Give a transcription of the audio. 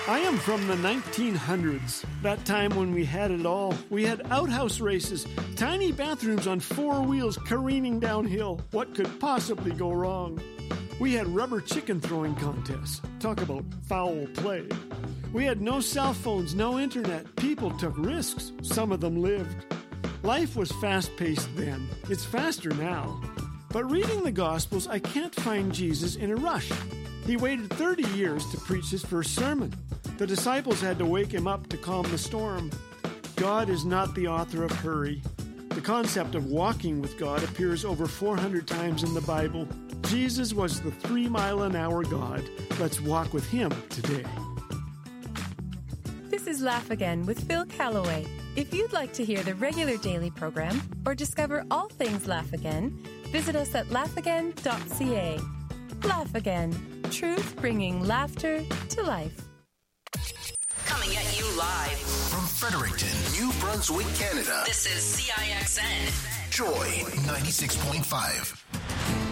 I am from the 1900s, that time when we had it all. We had outhouse races, tiny bathrooms on four wheels careening downhill. What could possibly go wrong? We had rubber chicken throwing contests. Talk about foul play. We had no cell phones, no internet. People took risks. Some of them lived. Life was fast-paced then. It's faster now. But reading the Gospels, I can't find Jesus in a rush. He waited 30 years to preach his first sermon. The disciples had to wake him up to calm the storm. God is not the author of hurry. The concept of walking with God appears over 400 times in the Bible. Jesus was the 3-mile-an-hour God. Let's walk with him today. This is Laugh Again with Phil Callaway. If you'd like to hear the regular daily program or discover all things Laugh Again, visit us at laughagain.ca. Laugh Again. Truth bringing laughter to life. Coming at you live from Fredericton, New Brunswick, Canada. This is CIXN. Joy 96.5.